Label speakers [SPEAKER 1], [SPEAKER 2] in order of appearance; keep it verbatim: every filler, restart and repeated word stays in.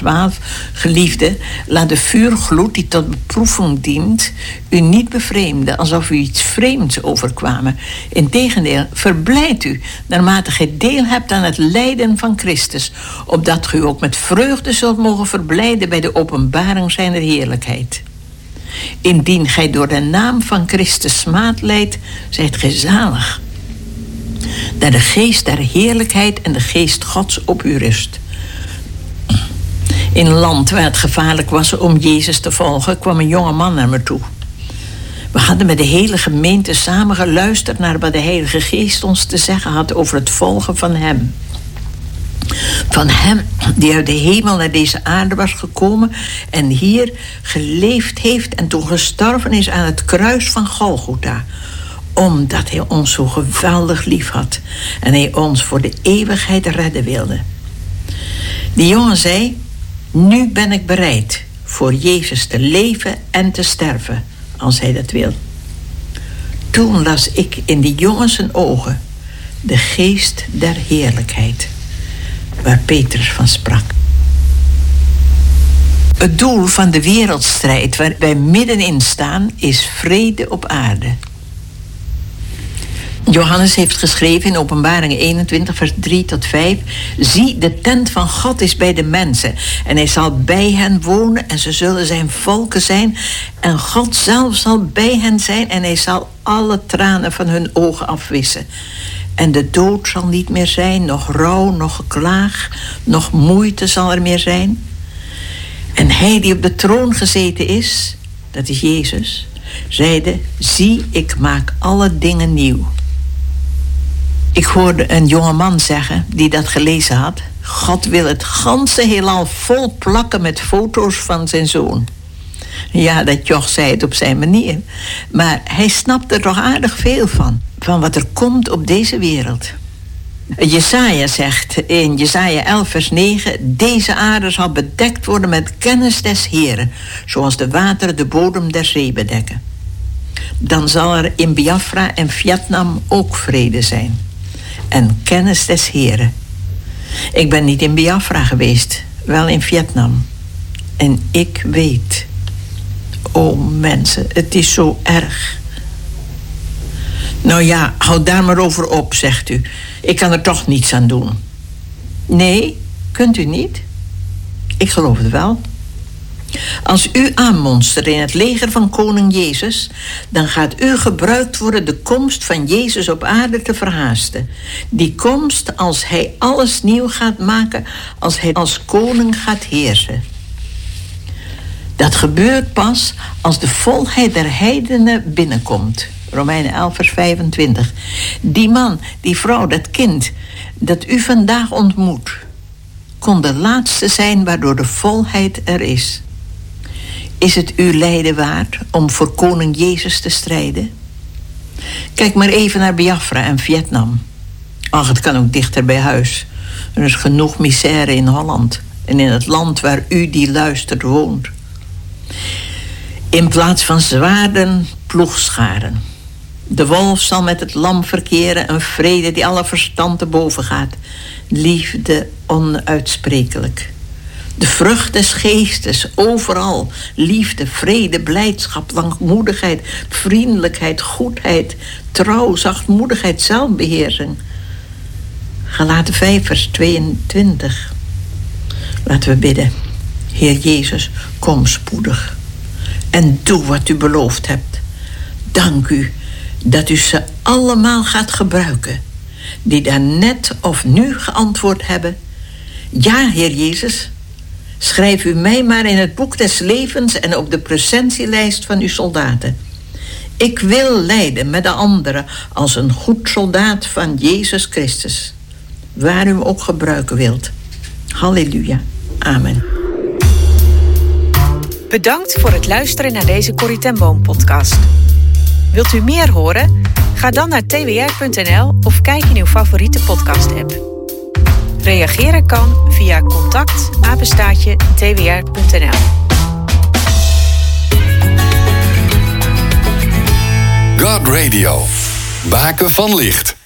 [SPEAKER 1] twaalf. Geliefden, laat de vuurgloed die tot beproeving dient u niet bevreemden, alsof u iets vreemds overkwamen. Integendeel, verblijd u, naarmate gij deel hebt aan het lijden van Christus, opdat gij ook met vreugde zult mogen verblijden bij de openbaring zijner heerlijkheid. Indien gij door de naam van Christus smaad lijdt, zijt gij zalig, dat de geest der heerlijkheid en de geest Gods op u rust. In een land waar het gevaarlijk was om Jezus te volgen, kwam een jonge man naar me toe. We hadden met de hele gemeente samen geluisterd naar wat de Heilige Geest ons te zeggen had over het volgen van hem. Van hem die uit de hemel naar deze aarde was gekomen en hier geleefd heeft en toen gestorven is aan het kruis van Golgotha, omdat hij ons zo geweldig lief had en hij ons voor de eeuwigheid redden wilde. Die jongen zei: nu ben ik bereid voor Jezus te leven en te sterven, als hij dat wil. Toen las ik in die jongen zijn ogen de geest der heerlijkheid, waar Petrus van sprak. Het doel van de wereldstrijd waar wij middenin staan is vrede op aarde. Johannes heeft geschreven in Openbaring eenentwintig, vers drie tot vijf... zie, de tent van God is bij de mensen en hij zal bij hen wonen en ze zullen zijn volken zijn en God zelf zal bij hen zijn en hij zal alle tranen van hun ogen afwissen. En de dood zal niet meer zijn, nog rouw, nog geklaag, nog moeite zal er meer zijn. En hij die op de troon gezeten is, dat is Jezus, zeide: zie, ik maak alle dingen nieuw. Ik hoorde een jonge man zeggen, die dat gelezen had: God wil het ganse heelal vol plakken met foto's van zijn zoon. Ja, dat joch zei het op zijn manier. Maar hij snapt er toch aardig veel van. Van wat er komt op deze wereld. Jesaja zegt in Jesaja elf vers negen: deze aarde zal bedekt worden met kennis des Heren, zoals de wateren de bodem der zee bedekken. Dan zal er in Biafra en Vietnam ook vrede zijn. En kennis des Heren. Ik ben niet in Biafra geweest, wel in Vietnam. En ik weet, o mensen, het is zo erg. Nou ja, houd daar maar over op, zegt u. Ik kan er toch niets aan doen. Nee, kunt u niet? Ik geloof het wel. Als u aanmonstert in het leger van koning Jezus, dan gaat u gebruikt worden de komst van Jezus op aarde te verhaasten. Die komst als hij alles nieuw gaat maken, als hij als koning gaat heersen. Dat gebeurt pas als de volheid der heidenen binnenkomt. Romeinen elf vers vijfentwintig. Die man, die vrouw, dat kind dat u vandaag ontmoet, kon de laatste zijn waardoor de volheid er is. Is het uw lijden waard om voor koning Jezus te strijden? Kijk maar even naar Biafra en Vietnam. Ach, het kan ook dichter bij huis. Er is genoeg misère in Holland en in het land waar u die luistert woont. In plaats van zwaarden, ploegscharen. De wolf zal met het lam verkeren, een vrede die alle verstand te boven gaat. Liefde onuitsprekelijk. De vrucht des geestes, overal. Liefde, vrede, blijdschap, langmoedigheid, vriendelijkheid, goedheid, trouw, zachtmoedigheid, zelfbeheersing. Galaten vijf vers tweeëntwintig. Laten we bidden. Heer Jezus, kom spoedig. En doe wat u beloofd hebt. Dank u dat u ze allemaal gaat gebruiken, die daar net of nu geantwoord hebben: ja, Heer Jezus, schrijf u mij maar in het boek des levens en op de presentielijst van uw soldaten. Ik wil lijden met de anderen als een goed soldaat van Jezus Christus, waar u hem ook gebruiken wilt. Halleluja. Amen.
[SPEAKER 2] Bedankt voor het luisteren naar deze Corrie ten Boom podcast. Wilt u meer horen? Ga dan naar t w r punt n l of kijk in uw favoriete podcast-app. Reageren kan via contact apenstaartje t w r punt n l.
[SPEAKER 3] God Radio. Baken van licht.